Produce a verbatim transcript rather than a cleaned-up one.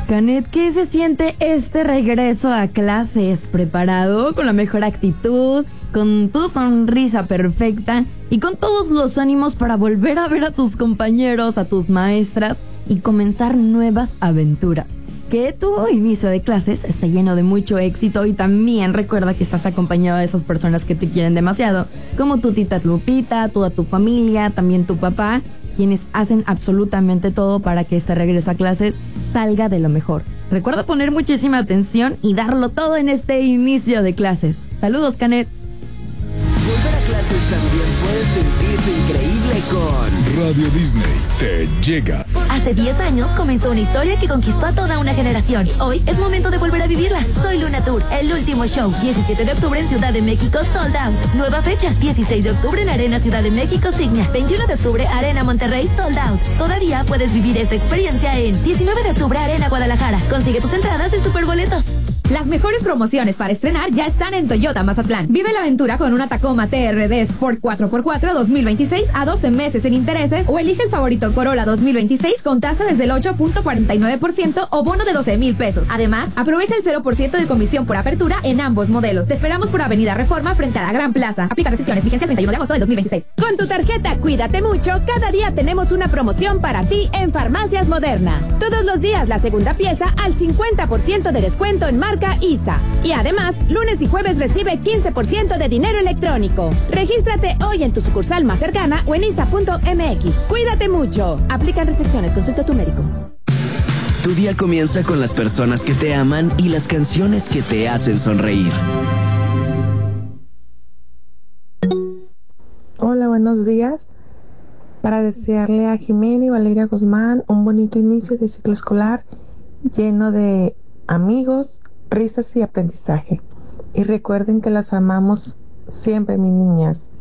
Canet, ¿qué se siente este regreso a clases? ¿Preparado? ¿Con la mejor actitud? ¿Con tu sonrisa perfecta? ¿Y con todos los ánimos para volver a ver a tus compañeros, a tus maestras y comenzar nuevas aventuras? Que tu inicio de clases esté lleno de mucho éxito y también recuerda que estás acompañado de esas personas que te quieren demasiado, como tu tita Lupita, toda tu familia, también tu papá, quienes hacen absolutamente todo para que este regreso a clases salga de lo mejor. Recuerda poner muchísima atención y darlo todo en este inicio de clases. Saludos, Canet. Volver a clases también puede sentirse increíble con Radio Disney te llega. Hace diez años comenzó una historia que conquistó a toda una generación. Hoy es momento de volver a vivirla. Soy Luna Tour, el último show. diecisiete de octubre en Ciudad de México, sold out. Nueva fecha, dieciséis de octubre en Arena Ciudad de México, Signia. veintiuno de octubre, Arena Monterrey, sold out. Todavía puedes vivir esta experiencia en diecinueve de octubre, Arena Guadalajara. Consigue tus entradas en Superboletos. Las mejores promociones para estrenar ya están en Toyota Mazatlán. Vive la aventura con una Tacoma T R D Sport cuatro por cuatro dos mil veintiséis a doce meses sin intereses o elige el favorito Corolla dos mil veintiséis con tasa desde el ocho punto cuarenta y nueve por ciento o bono de doce mil pesos. Además, aprovecha el cero por ciento de comisión por apertura en ambos modelos. Te esperamos por Avenida Reforma frente a la Gran Plaza. Aplica restricciones, vigencia el treinta y uno de agosto de dos mil veintiséis. Con tu tarjeta Cuídate Mucho, cada día tenemos una promoción para ti en Farmacias Moderna. Todos los días la segunda pieza al cincuenta por ciento de descuento en marca I S A. Y además, lunes y jueves recibe quince por ciento de dinero electrónico. Regístrate hoy en tu sucursal más cercana o en isa punto m x. Cuídate mucho. Aplican restricciones. Consulta a tu médico. Tu día comienza con las personas que te aman y las canciones que te hacen sonreír. Hola, buenos días. Para desearle a Jimena y Valeria Guzmán un bonito inicio de ciclo escolar lleno de amigos, risas y aprendizaje. Y recuerden que las amamos siempre, mis niñas.